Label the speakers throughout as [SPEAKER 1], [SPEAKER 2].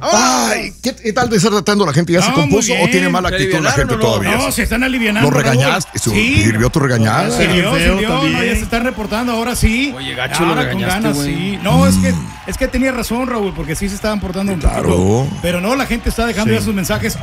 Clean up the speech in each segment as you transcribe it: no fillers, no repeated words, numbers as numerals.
[SPEAKER 1] Ay, ¿qué tal de estar tratando a la gente? ¿Ya se compuso o tiene mala actitud la gente todavía?
[SPEAKER 2] No, se están alivianando.
[SPEAKER 1] ¿Lo regañaste?
[SPEAKER 2] Sí.
[SPEAKER 1] ¿Sirvió tu regañada?
[SPEAKER 2] Sirvió, no, ya se están reportando, ahora sí.
[SPEAKER 3] Oye, gacho, lo
[SPEAKER 2] ahora con ganas,
[SPEAKER 3] wey.
[SPEAKER 2] sí. No, es que tenía razón, Raúl, porque sí se estaban portando un poquito. Pero no, la gente está dejando ya sus mensajes.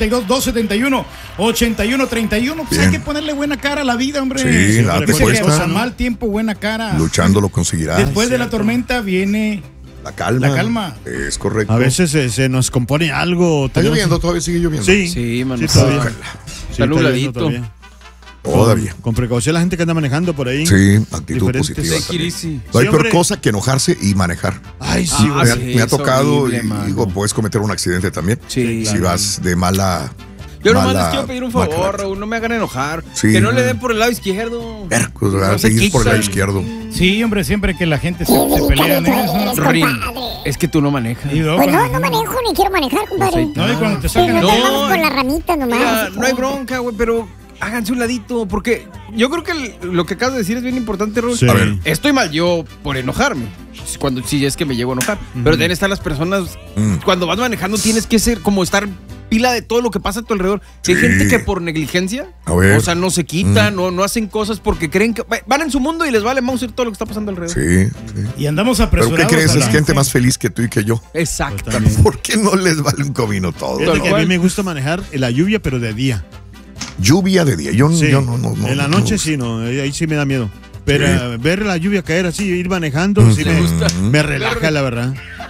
[SPEAKER 2] 832-271-8131. Pues hay que ponerle buena cara a la vida, hombre.
[SPEAKER 1] Sí, la te cuesta.
[SPEAKER 2] A mal tiempo, buena cara.
[SPEAKER 1] Luchando lo conseguirás.
[SPEAKER 2] Después de la tormenta viene... La calma.
[SPEAKER 1] Es correcto.
[SPEAKER 4] A veces se nos compone algo.
[SPEAKER 1] ¿Está lloviendo? ¿Todavía sigue lloviendo?
[SPEAKER 4] Sí,
[SPEAKER 3] mano.
[SPEAKER 4] Sí, todavía.
[SPEAKER 3] Está nubladito.
[SPEAKER 1] Todavía.
[SPEAKER 4] Con precaución la gente que anda manejando por ahí.
[SPEAKER 1] Sí, actitud positiva. No hay peor cosa que enojarse y manejar.
[SPEAKER 4] Ay, sí,
[SPEAKER 1] me ha tocado horrible, y digo, puedes cometer un accidente también.
[SPEAKER 3] Sí,
[SPEAKER 1] si vas de mala...
[SPEAKER 3] Yo nomás les quiero pedir un favor, Raúl, no me hagan enojar.
[SPEAKER 1] Sí.
[SPEAKER 3] Que no le den por el lado izquierdo.
[SPEAKER 1] Seguir por el lado izquierdo.
[SPEAKER 2] Sí, hombre, siempre que la gente se pelea en eso.
[SPEAKER 3] Es que tú no manejas.
[SPEAKER 5] Pues no manejo ni quiero manejar, compadre.
[SPEAKER 2] No, y cuando te sacan
[SPEAKER 5] vamos con la ramita nomás.
[SPEAKER 3] Mira, no hay bronca, güey, pero háganse un ladito, porque yo creo que lo que acabas de decir es bien importante, Raúl.
[SPEAKER 4] Sí.
[SPEAKER 1] A ver.
[SPEAKER 3] Estoy mal yo por enojarme, si es que me llego a enojar. Pero deben estar las personas, cuando vas manejando tienes que ser como estar pila de todo lo que pasa a tu alrededor. Si hay gente que por negligencia, o sea, no se quitan, no hacen cosas porque creen que van en su mundo y les vale Mauser todo lo que está pasando alrededor.
[SPEAKER 1] Sí.
[SPEAKER 2] Y andamos apresurados.
[SPEAKER 1] ¿Pero qué crees? Es gente más feliz que tú y que yo.
[SPEAKER 3] Exactamente.
[SPEAKER 1] ¿Por qué no les vale un comino todo?
[SPEAKER 4] Que a mí me gusta manejar en la lluvia, pero de día.
[SPEAKER 1] Lluvia de día. Yo no.
[SPEAKER 4] En la noche sí, no. Ahí sí me da miedo. Pero ver la lluvia caer así, ir manejando, sí me relaja, la verdad.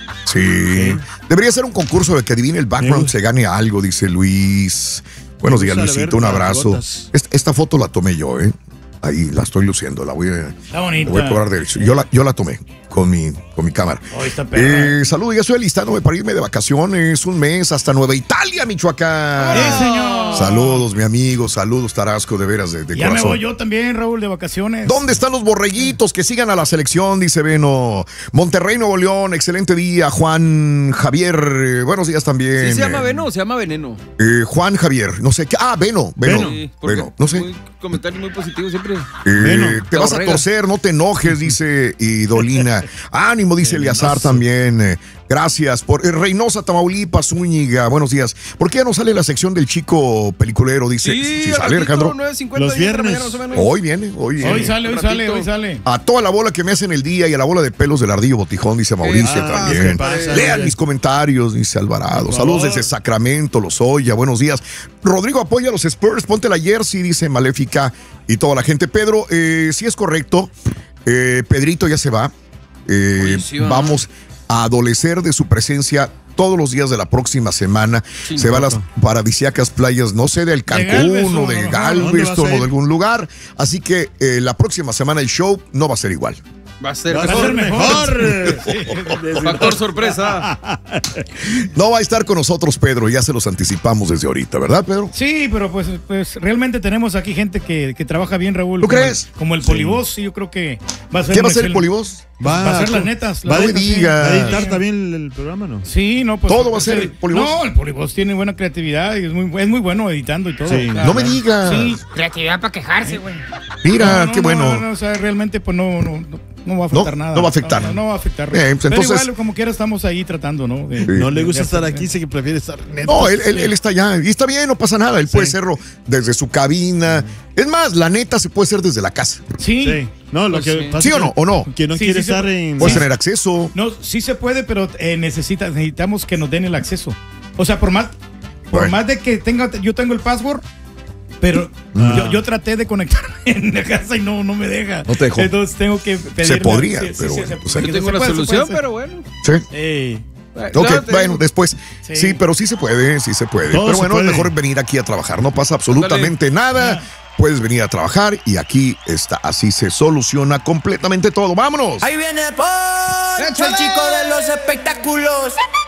[SPEAKER 1] Sí. Debería ser un concurso de que adivine el background, se gane algo, dice Luis. Buenos días, Luisito, un abrazo. Esta foto la tomé yo, ¿eh? Ahí la estoy luciendo, la voy a cobrar derecho. Yo la tomé con mi cámara. Saludos, ya estoy alistándome para irme de vacaciones, un mes hasta Nueva Italia, Michoacán.
[SPEAKER 2] Sí, señor.
[SPEAKER 1] Saludos, mi amigo, saludos, Tarasco, de veras, de
[SPEAKER 2] ya
[SPEAKER 1] corazón.
[SPEAKER 2] Me voy yo también, Raúl, de vacaciones.
[SPEAKER 1] ¿Dónde están los borreguitos? Que sigan a la selección, dice Beno. Monterrey, Nuevo León, excelente día. Juan Javier, buenos días también.
[SPEAKER 3] ¿Sí se llama Beno o se llama Veneno?
[SPEAKER 1] Juan Javier, no sé qué. Beno.
[SPEAKER 3] Sí,
[SPEAKER 1] Beno, no sé.
[SPEAKER 3] Comentario muy positivo siempre.
[SPEAKER 1] Te vas a torcer, no te enojes, dice Idolina. Ánimo, dice Eliazar también. Gracias. Por Reynosa, Tamaulipas, Zúñiga. Buenos días. ¿Por qué ya no sale la sección del chico peliculero? Dice, si sale, Alejandro.
[SPEAKER 3] 9:50
[SPEAKER 4] los viernes.
[SPEAKER 1] Hoy viene.
[SPEAKER 2] Hoy sale.
[SPEAKER 1] A toda la bola que me hacen el día y a la bola de pelos del ardillo Botijón, dice Mauricio también. Lean mis comentarios, dice Alvarado. Saludos desde Sacramento, Lozoya. Buenos días. Rodrigo apoya a los Spurs. Ponte la jersey, dice Maléfica y toda la gente. Pedro, sí es correcto. Pedrito ya se va. Vamos a adolecer de su presencia todos los días de la próxima semana. Se va a las paradisíacas playas, no sé, del Cancún o de Galveston o de algún lugar. Así que la próxima semana el show no va a ser igual.
[SPEAKER 3] Va a ser mejor. Factor sorpresa.
[SPEAKER 1] No va a estar con nosotros Pedro, ya se los anticipamos desde ahorita, ¿verdad, Pedro?
[SPEAKER 2] Sí, pero pues realmente tenemos aquí gente que trabaja bien, Raúl.
[SPEAKER 1] ¿Tú crees?
[SPEAKER 2] Como el Polivoz, yo creo que va a ser.
[SPEAKER 1] ¿Qué va a ser el Polivoz?
[SPEAKER 2] Va a ser las netas.
[SPEAKER 1] No me diga.
[SPEAKER 4] ¿Va a editar también el programa, no?
[SPEAKER 2] Sí, no, pues.
[SPEAKER 1] ¿Todo va a ser el Polivoz?
[SPEAKER 2] No, el Polivoz tiene buena creatividad y es muy bueno editando y todo.
[SPEAKER 4] Sí.
[SPEAKER 1] No me digas.
[SPEAKER 2] Sí.
[SPEAKER 6] Creatividad para quejarse, güey.
[SPEAKER 1] Mira, qué bueno.
[SPEAKER 2] No, o sea, realmente pues no va a afectar nada.
[SPEAKER 1] No va a afectar.
[SPEAKER 2] No va a afectar.
[SPEAKER 1] Pues
[SPEAKER 2] pero
[SPEAKER 1] entonces,
[SPEAKER 2] igual, como quiera, estamos ahí tratando, ¿no?
[SPEAKER 4] No le gusta estar aquí, sé que prefiere estar neto.
[SPEAKER 1] No, él está allá. Y está bien, no pasa nada. Él puede hacerlo desde su cabina. Es más, la neta se puede hacer desde la casa.
[SPEAKER 2] Sí.
[SPEAKER 4] No, lo que pasa
[SPEAKER 1] ¿Sí o no? ¿O no?
[SPEAKER 4] Que no quiere estar en...
[SPEAKER 1] Puedes tener acceso.
[SPEAKER 2] No, sí se puede, pero necesitamos que nos den el acceso. O sea, por más de que yo tengo el password, pero yo traté de conectarme en la casa y no me deja.
[SPEAKER 1] No te dejó.
[SPEAKER 2] Entonces tengo que pedir.
[SPEAKER 1] Se podría, pero bueno.
[SPEAKER 3] Yo tengo la solución, pero bueno.
[SPEAKER 1] Sí. Ok, bueno, después. Sí, pero sí se puede.
[SPEAKER 4] Todo
[SPEAKER 1] pero bueno,
[SPEAKER 4] puede.
[SPEAKER 1] Es mejor venir aquí a trabajar. No pasa absolutamente nada. Puedes venir a trabajar y aquí está. Así se soluciona completamente todo. ¡Vámonos!
[SPEAKER 7] Ahí viene el chico de los espectáculos.